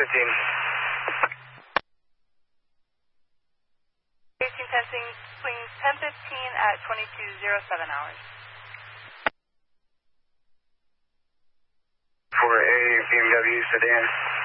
Racing testing between 10:15 at 22:07 hours. For a BMW sedan.